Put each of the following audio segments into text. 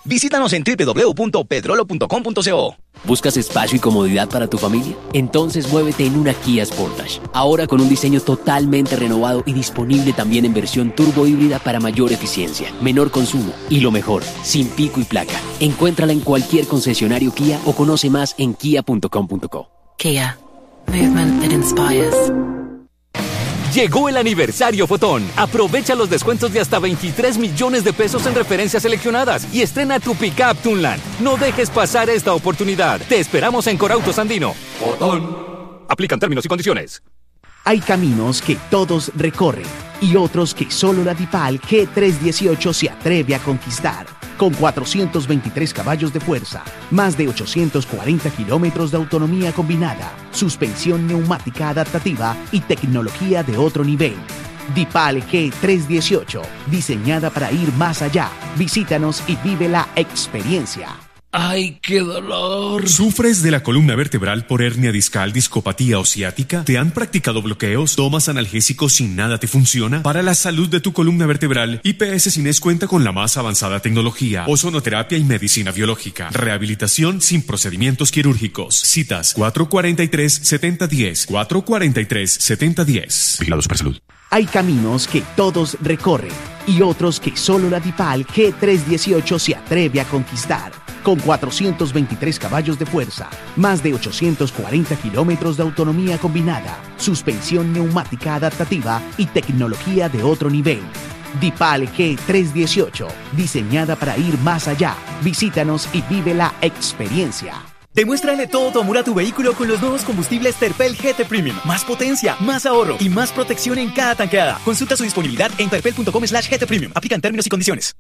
Visítanos en www.pedrolo.com.co. ¿Buscas espacio y comodidad para tu familia? Entonces muévete en una Kia Sportage. Ahora con un diseño totalmente renovado y disponible también en versión turbo híbrida para mayor eficiencia, menor consumo y lo mejor, sin pico y placa. Encuéntrala en cualquier concesionario Kia o conoce más en kia.com.co. Kia. Movement that inspires. Llegó el aniversario Fotón. Aprovecha los descuentos de hasta 23 millones de pesos en referencias seleccionadas y estrena tu pickup Tunland. No dejes pasar esta oportunidad. Te esperamos en Corautos Andino. Fotón. Aplican términos y condiciones. Hay caminos que todos recorren y otros que solo la Dipal G318 se atreve a conquistar. Con 423 caballos de fuerza, más de 840 kilómetros de autonomía combinada, suspensión neumática adaptativa y tecnología de otro nivel. Dipal G318, diseñada para ir más allá. Visítanos y vive la experiencia. ¡Ay, qué dolor! ¿Sufres de la columna vertebral por hernia discal, discopatía o ciática? ¿Te han practicado bloqueos? ¿Tomas analgésicos y nada te funciona? Para la salud de tu columna vertebral, IPS Cines cuenta con la más avanzada tecnología, ozonoterapia y medicina biológica. Rehabilitación sin procedimientos quirúrgicos. Citas 443-7010, 443-7010. Vigilado Supersalud. Hay caminos que todos recorren y otros que solo la Dipal G318 se atreve a conquistar. Con 423 caballos de fuerza, más de 840 kilómetros de autonomía combinada, suspensión neumática adaptativa y tecnología de otro nivel. Dipal G318, diseñada para ir más allá. Visítanos y vive la experiencia. Demuéstrale todo tu amor a tu vehículo con los nuevos combustibles Terpel GT Premium. Más potencia, más ahorro y más protección en cada tanqueada. Consulta su disponibilidad en terpel.com/GT Premium. Aplican términos y condiciones.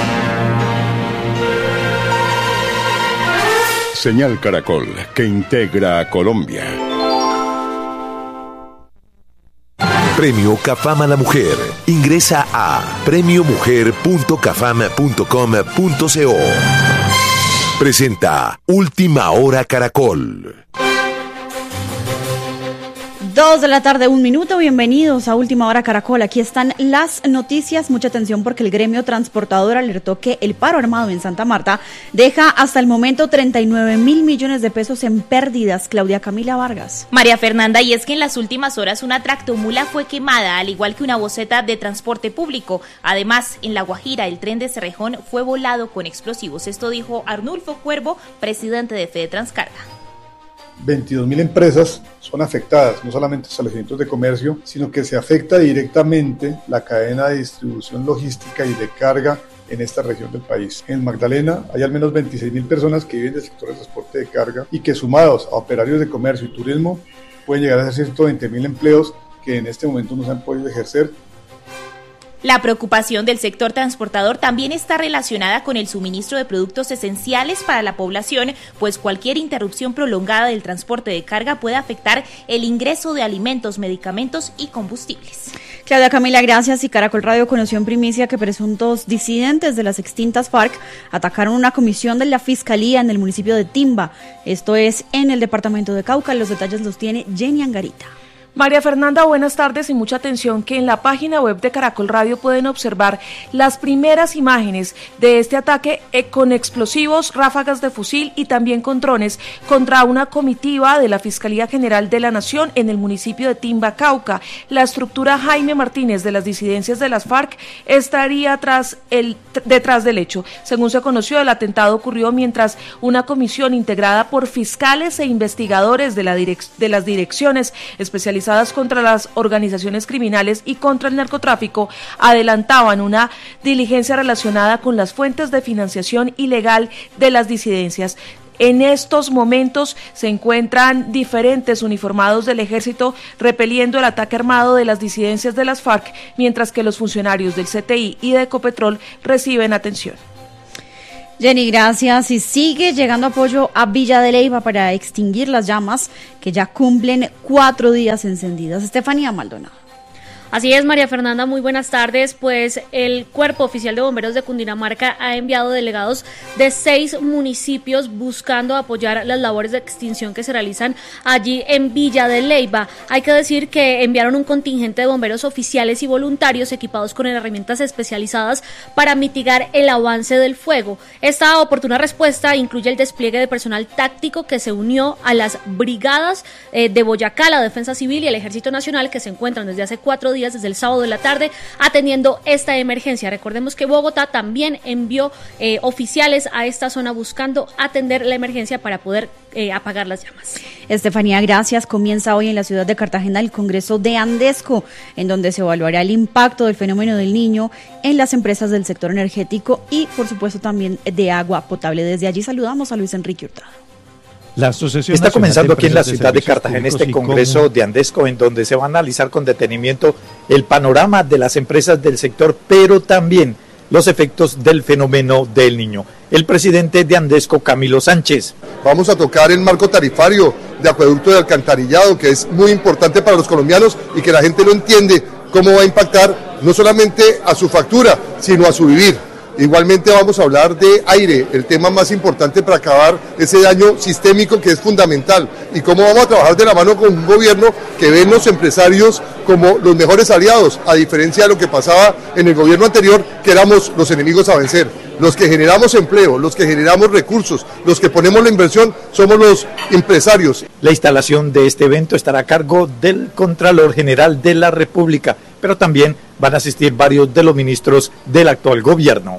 Señal Caracol, que integra a Colombia. Premio CAFAM a la Mujer. Ingresa a premiomujer.cafam.com.co. Presenta Última Hora Caracol. 2 de la tarde, 1 minuto. Bienvenidos a Última Hora Caracol. Aquí están las noticias. Mucha atención porque el gremio transportador alertó que el paro armado en Santa Marta deja hasta el momento 39.000 millones de pesos en pérdidas. Claudia Camila Vargas. María Fernanda, y es que en las últimas horas una tractomula fue quemada, al igual que una boceta de transporte público. Además, en La Guajira, el tren de Cerrejón fue volado con explosivos. Esto dijo Arnulfo Cuervo, presidente de Fede Transcarga. 22.000 empresas son afectadas, no solamente establecimientos de comercio, sino que se afecta directamente la cadena de distribución logística y de carga en esta región del país. En Magdalena hay al menos 26.000 personas que viven del sector de transporte de carga y que, sumados a operarios de comercio y turismo, pueden llegar a ser 120.000 empleos que en este momento no se han podido ejercer. La preocupación del sector transportador también está relacionada con el suministro de productos esenciales para la población, pues cualquier interrupción prolongada del transporte de carga puede afectar el ingreso de alimentos, medicamentos y combustibles. Claudia Camila, gracias. Y Caracol Radio conoció en primicia que presuntos disidentes de las extintas FARC atacaron una comisión de la Fiscalía en el municipio de Timba. Esto es en el departamento de Cauca. Los detalles los tiene Jenny Angarita. María Fernanda, buenas tardes y mucha atención que en la página web de Caracol Radio pueden observar las primeras imágenes de este ataque con explosivos, ráfagas de fusil y también con drones contra una comitiva de la Fiscalía General de la Nación en el municipio de Timba, Cauca. La estructura Jaime Martínez de las disidencias de las FARC estaría detrás del hecho. Según se conoció, el atentado ocurrió mientras una comisión integrada por fiscales e investigadores de las direcciones especializadas contra las organizaciones criminales y contra el narcotráfico adelantaban una diligencia relacionada con las fuentes de financiación ilegal de las disidencias. En estos momentos se encuentran diferentes uniformados del ejército repeliendo el ataque armado de las disidencias de las FARC, mientras que los funcionarios del CTI y de Ecopetrol reciben atención. Jenny, gracias. Y sigue llegando apoyo a Villa de Leyva para extinguir las llamas que ya cumplen 4 días encendidas. Estefanía Maldonado. Así es, María Fernanda, muy buenas tardes. Pues el Cuerpo Oficial de Bomberos de Cundinamarca ha enviado delegados de 6 municipios buscando apoyar las labores de extinción que se realizan allí en Villa de Leyva. Hay que decir que enviaron un contingente de bomberos oficiales y voluntarios equipados con herramientas especializadas para mitigar el avance del fuego. Esta oportuna respuesta incluye el despliegue de personal táctico que se unió a las brigadas de Boyacá, la Defensa Civil y el Ejército Nacional, que se encuentran desde hace 4 días, desde el sábado de la tarde, atendiendo esta emergencia. Recordemos que Bogotá también envió oficiales a esta zona buscando atender la emergencia para poder apagar las llamas. Estefanía, gracias. Comienza hoy en la ciudad de Cartagena el Congreso de Andesco, en donde se evaluará el impacto del fenómeno del Niño en las empresas del sector energético y, por supuesto, también de agua potable. Desde allí saludamos a Luis Enrique Hurtado. Está comenzando aquí en la ciudad de Cartagena este Congreso de Andesco, en donde se va a analizar con detenimiento el panorama de las empresas del sector, pero también los efectos del fenómeno del Niño. El presidente de Andesco, Camilo Sánchez. Vamos a tocar el marco tarifario de acueducto de alcantarillado, que es muy importante para los colombianos y que la gente no entiende cómo va a impactar no solamente a su factura, sino a su vivir. Igualmente vamos a hablar de aire, el tema más importante para acabar ese daño sistémico que es fundamental, y cómo vamos a trabajar de la mano con un gobierno que ve en los empresarios como los mejores aliados, a diferencia de lo que pasaba en el gobierno anterior, que éramos los enemigos a vencer. Los que generamos empleo, los que generamos recursos, los que ponemos la inversión, somos los empresarios. La instalación de este evento estará a cargo del Contralor General de la República, pero también van a asistir varios de los ministros del actual gobierno.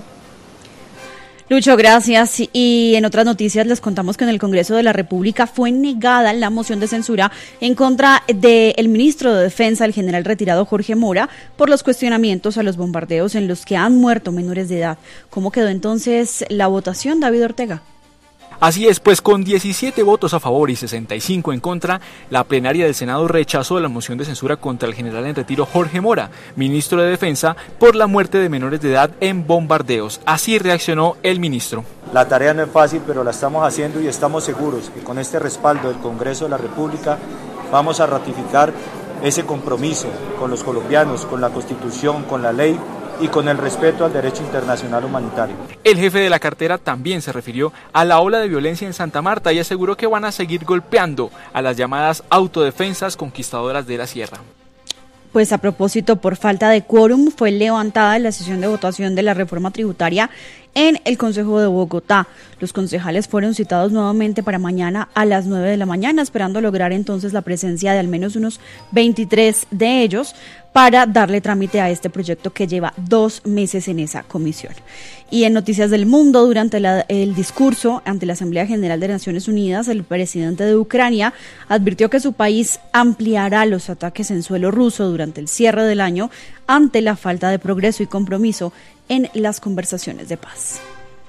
Lucho, gracias. Y en otras noticias les contamos que en el Congreso de la República fue negada la moción de censura en contra del ministro de Defensa, el general retirado Jorge Mora, por los cuestionamientos a los bombardeos en los que han muerto menores de edad. ¿Cómo quedó entonces la votación, David Ortega? Así es, pues con 17 votos a favor y 65 en contra, la plenaria del Senado rechazó la moción de censura contra el general en retiro Jorge Mora, ministro de Defensa, por la muerte de menores de edad en bombardeos. Así reaccionó el ministro. La tarea no es fácil, pero la estamos haciendo y estamos seguros que con este respaldo del Congreso de la República vamos a ratificar ese compromiso con los colombianos, con la Constitución, con la ley y con el respeto al derecho internacional humanitario. El jefe de la cartera también se refirió a la ola de violencia en Santa Marta y aseguró que van a seguir golpeando a las llamadas autodefensas conquistadoras de la sierra. Pues a propósito, por falta de quórum, fue levantada la sesión de votación de la reforma tributaria en el Consejo de Bogotá. Los concejales fueron citados nuevamente para mañana a las 9 de la mañana, esperando lograr entonces la presencia de al menos unos 23 de ellos para darle trámite a este proyecto que lleva 2 meses en esa comisión. Y en Noticias del Mundo, durante el discurso ante la Asamblea General de Naciones Unidas, el presidente de Ucrania advirtió que su país ampliará los ataques en suelo ruso durante el cierre del año ante la falta de progreso y compromiso en las conversaciones de paz.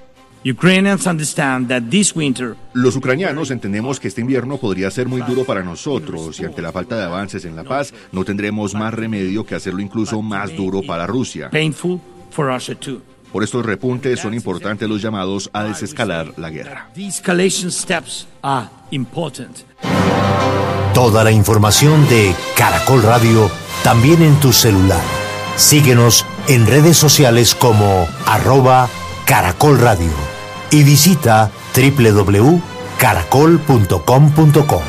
Los ucranianos entendemos que este invierno podría ser muy duro para nosotros y ante la falta de avances en la paz no tendremos más remedio que hacerlo incluso más duro para Rusia. Por estos repuntes son importantes los llamados a desescalar la guerra. Toda la información de Caracol Radio también en tu celular. Síguenos en redes sociales como @Caracol Radio y visita www.caracol.com.co.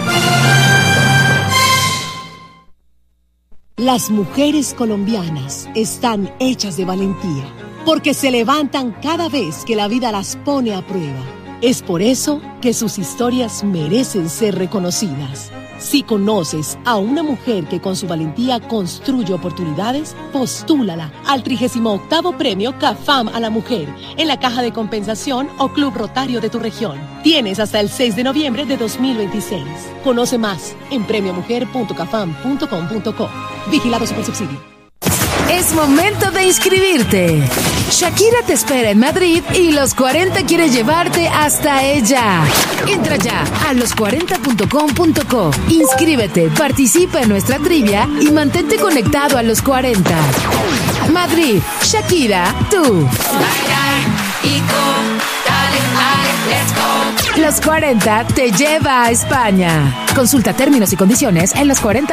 Las mujeres colombianas están hechas de valentía, porque se levantan cada vez que la vida las pone a prueba. Es por eso que sus historias merecen ser reconocidas. Si conoces a una mujer que con su valentía construye oportunidades, postúlala al 38º Premio CAFAM a la Mujer en la Caja de Compensación o Club Rotario de tu región. Tienes hasta el 6 de noviembre de 2026. Conoce más en premiomujer.cafam.com.co. Vigilado Supersubsidio. Es momento de inscribirte. Shakira te espera en Madrid y Los 40 quiere llevarte hasta ella. Entra ya a los40.com.co. Inscríbete, participa en nuestra trivia y mantente conectado a Los 40. Madrid, Shakira, tú. Los 40 te lleva a España. Consulta términos y condiciones en los40.